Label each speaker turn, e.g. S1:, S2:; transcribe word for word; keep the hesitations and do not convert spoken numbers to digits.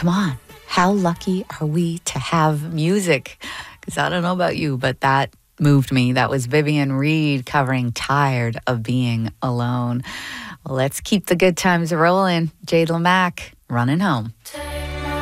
S1: come on. How lucky are we to have music? Because I don't know about you, but that moved me. That was Vivian Reed covering Tired of Being Alone. Well, let's keep the good times rolling. Jade Lamack, Running Home.